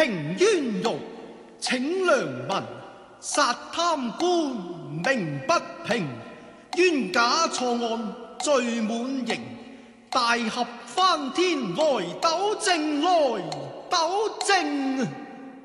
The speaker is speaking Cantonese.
平冤獄，請良民，殺貪官名不平，冤假錯案罪滿盈，大合翻天來糾正，來糾正。